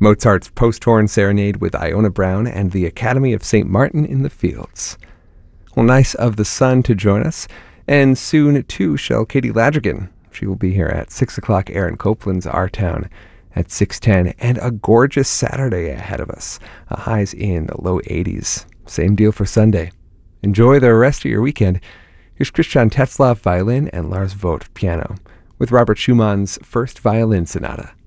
Mozart's Post-Horn Serenade with Iona Brown, and the Academy of St. Martin in the Fields. Well, nice of the Sun to join us, and soon, too, shall Katie Ladrigan. She will be here at 6 o'clock. Aaron Copeland's Our Town at 6:10, and a gorgeous Saturday ahead of us. Highs in the low 80s. Same deal for Sunday. Enjoy the rest of your weekend. Here's Christian Tetzlaff, violin, and Lars Vogt, piano, with Robert Schumann's First Violin Sonata.